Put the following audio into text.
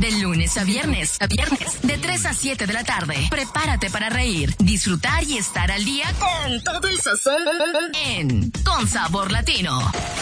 De lunes a viernes, de 3 a 7 de la tarde. Prepárate para reír, disfrutar y estar al día con todo el sazón en Con Sabor Latino.